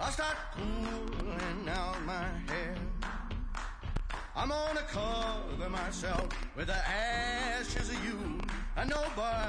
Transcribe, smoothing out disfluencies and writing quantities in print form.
I'll start pulling out my hair. I'm gonna cover myself with the ashes of you. I know, boy,